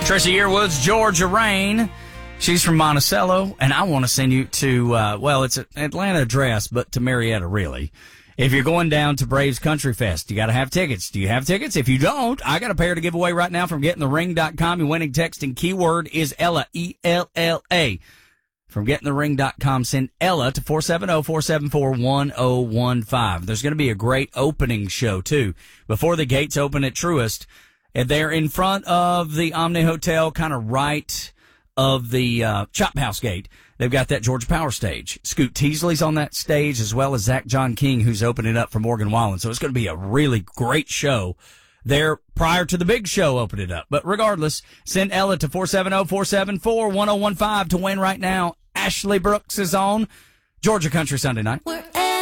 Tracy Yearwood's Georgia Rain. She's from Monticello, and I want to send you to, it's an Atlanta address, but to Marietta, really. If you're going down to Braves Country Fest, you got to have tickets. Do you have tickets? If you don't, I got a pair to give away right now from gettingthering.com. Your winning text and keyword is Ella, E-L-L-A. From gettingthering.com, send Ella to 470-474-1015. There's going to be a great opening show, too, before the gates open at Truist. And they're in front of the Omni Hotel, kind of right of the Chop House gate. They've got that Georgia Power stage. Scoot Teasley's on that stage, as well as Zach John King, who's opening up for Morgan Wallen. So it's going to be a really great show there prior to the big show opening up. But regardless, send Ella to 470-474-1015 to win right now. Ashley Brooks is on Georgia Country Sunday night.